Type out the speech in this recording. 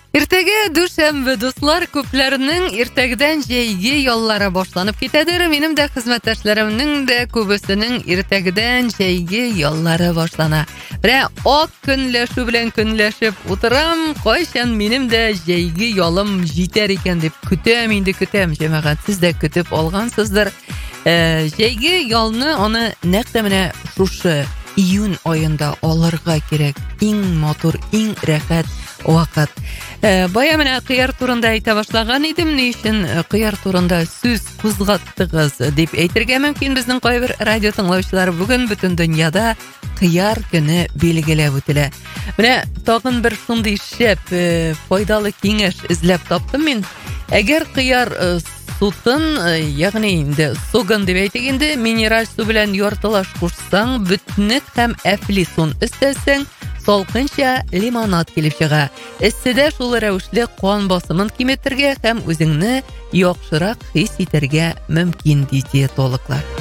Иртәгә дүшәмбе дуслар, күпләрнең иртәгәдән җәйге яллары башланып китәдер. Минем дә хезмәттәшләремнең дә күбесенең иртәгәдән җәйге яллары башлана. Менә ак көнләшү белән көнләшеп утырам, кайчан минем дә җәйге ялым җитәр икән дип көтәм, җәмәгать. Сез дә көтеп алгансыздыр. Җәйге ялны аны нәкъ менә шушы июнь аенда алырга кирәк. Иң матур, иң рәхәт вакыт. Бая менә кыяр турында әйтә башлаган идем. Ни өчен кыяр турында сүз кузгаттыгыз дип әйтергә мөмкин. Безнең кайбер радио тыңлаучылар бүген бөтен дөньяда кыяр көне билгеләп үтелә. Менә тагын бер шундый шәп, файдалы киңәш эзләп таптым мин. Әгәр кыяр сутын, ягъни инде суган дип әйтик инде, минераль су белән яртылаш кушсаң, бүтнек һәм әфлисун өстәсәң, салкынча лимонад килеп чыга. Эсседә шул рәвешле кан басымын киметергә һәм үзеңне яхшырак хис итәргә мөмкин ди диетологлар.